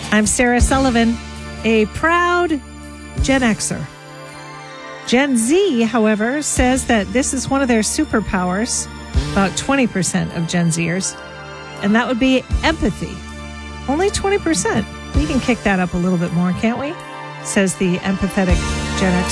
I'm Sarah Sullivan, a proud Gen Xer. Gen Z, however, says that this is one of their superpowers, about 20% of Gen Zers, and that would be empathy. Only 20%. We can kick that up a little bit more, can't we? Says the empathetic Gen X.